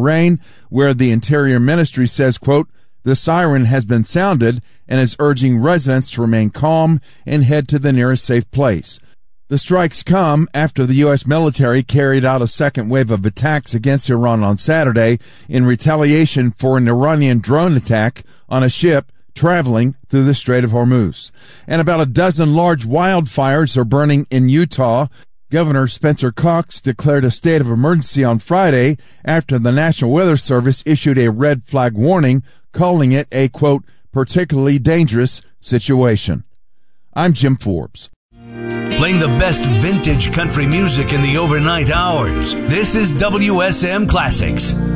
Bahrain, where the Interior Ministry says, quote, the siren has been sounded and is urging residents to remain calm and head to the nearest safe place. The strikes come after the U.S. military carried out a second wave of attacks against Iran on Saturday in retaliation for an Iranian drone attack on a ship traveling through the Strait of Hormuz. And about a dozen large wildfires are burning in Utah. Governor Spencer Cox declared a state of emergency on Friday after the National Weather Service issued a red flag warning, calling it a, quote, particularly dangerous situation. I'm Jim Forbes. Playing the best vintage country music in the overnight hours. This is WSM Classics.